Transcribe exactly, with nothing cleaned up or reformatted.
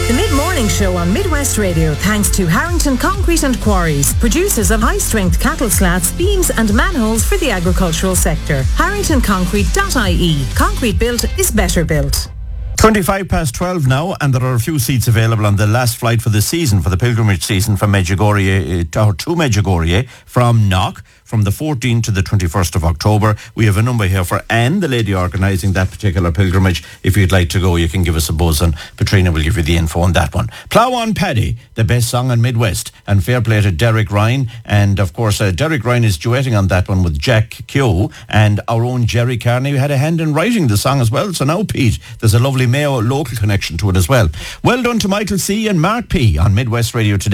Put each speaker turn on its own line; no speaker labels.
The Mid-Morning Show on Midwest Radio, thanks to Harrington Concrete and Quarries, producers of high-strength cattle slats, beams and manholes for the agricultural sector. harrington concrete dot I E. Concrete built is better built.
twenty-five past twelve now, and there are a few seats available on the last flight for the season, for the pilgrimage season from Medjugorje, uh, or to Medjugorje from Knock, from the fourteenth to the twenty-first of October. We have a number here for Anne, the lady organising that particular pilgrimage. If you'd like to go, you can give us a buzz and Patrina will give you the info on that one. Plough on Paddy, the best song in Midwest, and fair play to Derek Ryan. And of course, uh, Derek Ryan is duetting on that one with Jack Keogh, and our own Jerry Carney, who had a hand in writing the song as well. So now, Pete, there's a lovely Mayo local connection to it as well. Well done to Michael C. and Mark P. on Midwest Radio today.